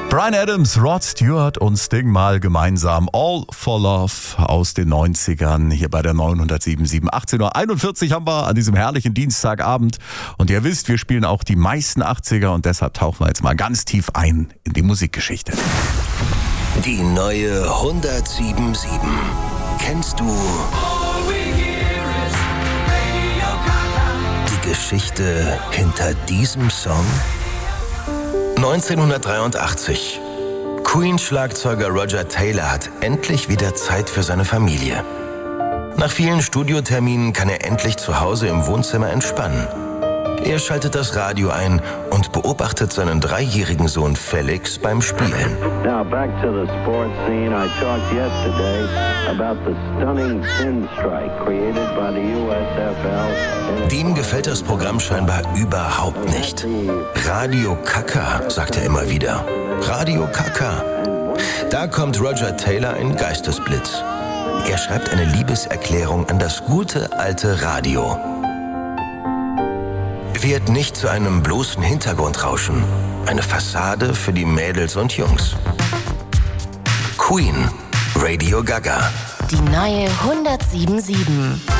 Bryan Adams, Rod Stewart und Sting mal gemeinsam All for Love aus den 90ern hier bei der 907.7. 18.41 Uhr haben wir an diesem herrlichen Dienstagabend. Und ihr wisst, wir spielen auch die meisten 80er und deshalb tauchen wir jetzt mal ganz tief ein in die Musikgeschichte. Die neue 107.7. Kennst du die Geschichte hinter diesem Song? 1983. Queen-Schlagzeuger Roger Taylor hat endlich wieder Zeit für seine Familie. Nach vielen Studioterminen kann er endlich zu Hause im Wohnzimmer entspannen. Er schaltet das Radio ein und beobachtet seinen 3-jährigen Sohn Felix beim Spielen. Now back to the sports scene. I talked yesterday about the stunning pinstripe created by the USFL. Dem gefällt das Programm scheinbar überhaupt nicht. Radio Kaka, sagt er immer wieder. Radio Kaka. Da kommt Roger Taylor in Geistesblitz. Er schreibt eine Liebeserklärung an das gute alte Radio. Wird nicht zu einem bloßen Hintergrundrauschen. Eine Fassade für die Mädels und Jungs. Queen, Radio Gaga. Die neue 107.7.